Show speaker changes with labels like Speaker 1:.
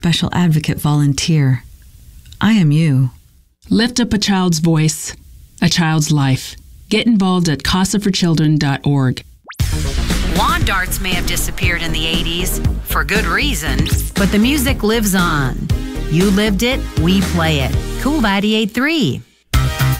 Speaker 1: Special Advocate Volunteer. I am you.
Speaker 2: Lift up a child's voice, a child's life. Get involved at casaforchildren.org.
Speaker 3: Lawn darts may have disappeared in the 80s, for good reason, but the music lives on. You lived it, we play it. Cool 98.3.